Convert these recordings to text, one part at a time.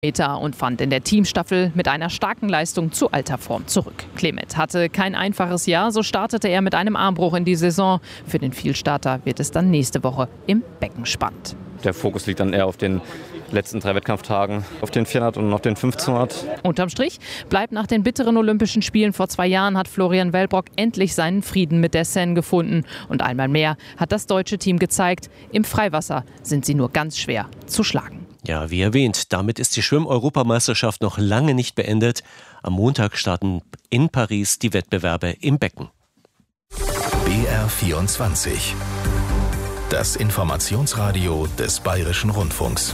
Meter und fand in der Teamstaffel mit einer starken Leistung zu alter Form zurück. Clement hatte kein einfaches Jahr, so startete er mit einem Armbruch in die Saison. Für den Vielstarter wird es dann nächste Woche im Becken spannend. Der Fokus liegt dann eher auf den letzten 3 Wettkampftagen, auf den 400 und auf den 1500. Unterm Strich bleibt nach den bitteren Olympischen Spielen vor 2 Jahren hat Florian Wellbrock endlich seinen Frieden mit der Seine gefunden. Und einmal mehr hat das deutsche Team gezeigt, im Freiwasser sind sie nur ganz schwer zu schlagen. Ja, wie erwähnt, damit ist die Schwimm-Europameisterschaft noch lange nicht beendet. Am Montag starten in Paris die Wettbewerbe im Becken. BR24. Das Informationsradio des Bayerischen Rundfunks.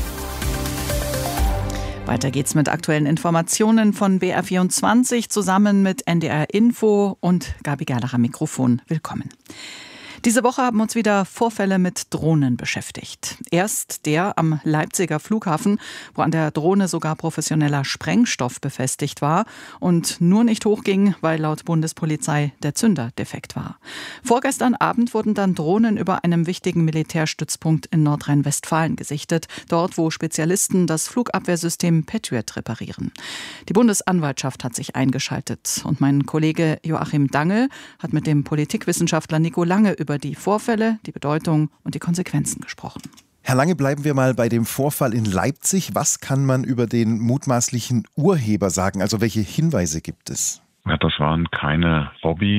Weiter geht's mit aktuellen Informationen von BR24 zusammen mit NDR Info und Gabi Gerlach am Mikrofon. Willkommen. Diese Woche haben uns wieder Vorfälle mit Drohnen beschäftigt. Erst der am Leipziger Flughafen, wo an der Drohne sogar professioneller Sprengstoff befestigt war und nur nicht hochging, weil laut Bundespolizei der Zünder defekt war. Vorgestern Abend wurden dann Drohnen über einem wichtigen Militärstützpunkt in Nordrhein-Westfalen gesichtet, dort wo Spezialisten das Flugabwehrsystem Patriot reparieren. Die Bundesanwaltschaft hat sich eingeschaltet und mein Kollege Joachim Dangel hat mit dem Politikwissenschaftler Nico Lange über die Vorfälle, die Bedeutung und die Konsequenzen gesprochen. Herr Lange, bleiben wir mal bei dem Vorfall in Leipzig. Was kann man über den mutmaßlichen Urheber sagen? Also welche Hinweise gibt es? Ja, das waren keine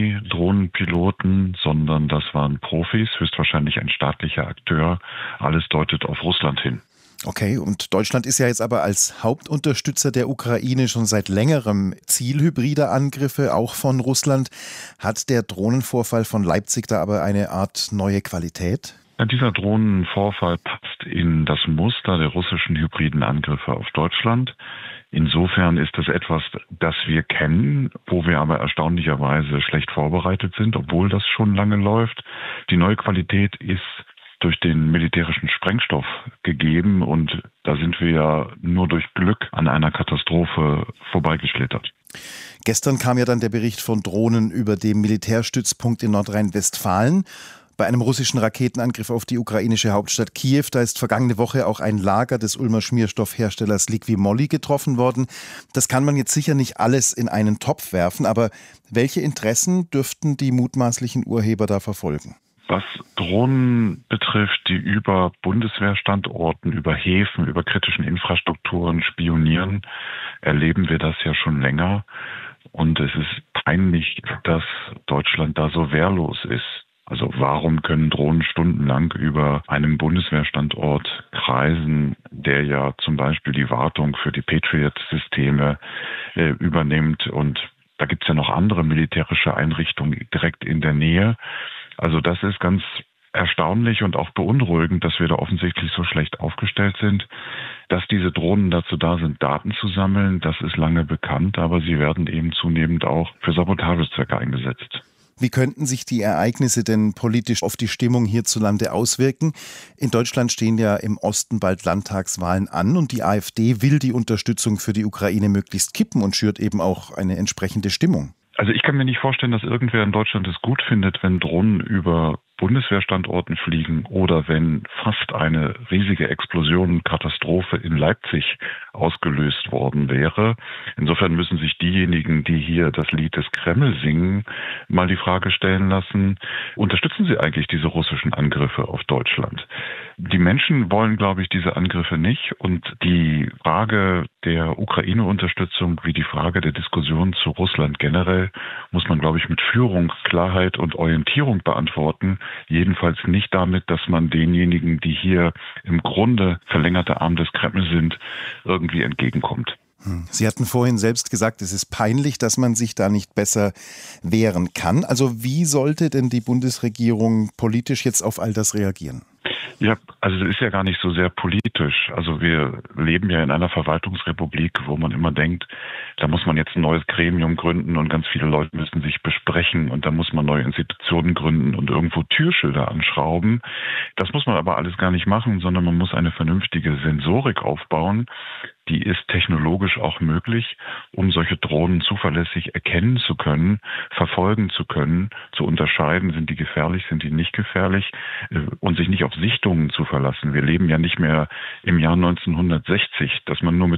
Hobby-Drohnenpiloten, sondern das waren Profis, höchstwahrscheinlich ein staatlicher Akteur. Alles deutet auf Russland hin. Okay, und Deutschland ist ja jetzt aber als Hauptunterstützer der Ukraine schon seit längerem Ziel hybrider Angriffe, auch von Russland. Hat der Drohnenvorfall von Leipzig da aber eine Art neue Qualität? Ja, dieser Drohnenvorfall passt in das Muster der russischen hybriden Angriffe auf Deutschland. Insofern ist es etwas, das wir kennen, wo wir aber erstaunlicherweise schlecht vorbereitet sind, obwohl das schon lange läuft. Die neue Qualität ist durch den militärischen Sprengstoff gegeben und da sind wir ja nur durch Glück an einer Katastrophe vorbeigeschlittert. Gestern kam ja dann der Bericht von Drohnen über dem Militärstützpunkt in Nordrhein-Westfalen. Bei einem russischen Raketenangriff auf die ukrainische Hauptstadt Kiew, da ist vergangene Woche auch ein Lager des Ulmer Schmierstoffherstellers Liqui-Moly getroffen worden. Das kann man jetzt sicher nicht alles in einen Topf werfen, aber welche Interessen dürften die mutmaßlichen Urheber da verfolgen? Was Drohnen betrifft, die über Bundeswehrstandorten, über Häfen, über kritischen Infrastrukturen spionieren, erleben wir das ja schon länger. Und es ist peinlich, dass Deutschland da so wehrlos ist. Also warum können Drohnen stundenlang über einem Bundeswehrstandort kreisen, der ja zum Beispiel die Wartung für die Patriot-Systeme übernimmt? Und da gibt es ja noch andere militärische Einrichtungen direkt in der Nähe. Also das ist ganz erstaunlich und auch beunruhigend, dass wir da offensichtlich so schlecht aufgestellt sind. Dass diese Drohnen dazu da sind, Daten zu sammeln, das ist lange bekannt, aber sie werden eben zunehmend auch für Sabotagezwecke eingesetzt. Wie könnten sich die Ereignisse denn politisch auf die Stimmung hierzulande auswirken? In Deutschland stehen ja im Osten bald Landtagswahlen an und die AfD will die Unterstützung für die Ukraine möglichst kippen und schürt eben auch eine entsprechende Stimmung. Also ich kann mir nicht vorstellen, dass irgendwer in Deutschland es gut findet, wenn Drohnen über Bundeswehrstandorten fliegen oder wenn fast eine riesige Explosion, Katastrophe in Leipzig ausgelöst worden wäre. Insofern müssen sich diejenigen, die hier das Lied des Kreml singen, mal die Frage stellen lassen, unterstützen sie eigentlich diese russischen Angriffe auf Deutschland? Die Menschen wollen, glaube ich, diese Angriffe nicht und die Frage der Ukraine-Unterstützung wie die Frage der Diskussion zu Russland generell muss man, glaube ich, mit Führung, Klarheit und Orientierung beantworten. Jedenfalls nicht damit, dass man denjenigen, die hier im Grunde verlängerte Arm des Kreml sind, irgendwie entgegenkommt. Sie hatten vorhin selbst gesagt, es ist peinlich, dass man sich da nicht besser wehren kann. Also wie sollte denn die Bundesregierung politisch jetzt auf all das reagieren? Ja, also es ist ja gar nicht so sehr politisch. Also wir leben ja in einer Verwaltungsrepublik, wo man immer denkt, da muss man jetzt ein neues Gremium gründen und ganz viele Leute müssen sich besprechen und da muss man neue Institutionen gründen und irgendwo Türschilder anschrauben. Das muss man aber alles gar nicht machen, sondern man muss eine vernünftige Sensorik aufbauen, die ist technologisch auch möglich, um solche Drohnen zuverlässig erkennen zu können, verfolgen zu können, zu unterscheiden, sind die gefährlich, sind die nicht gefährlich und sich nicht auf Sichtungen zu verlassen. Wir leben ja nicht mehr im Jahr 1960, dass man nur mit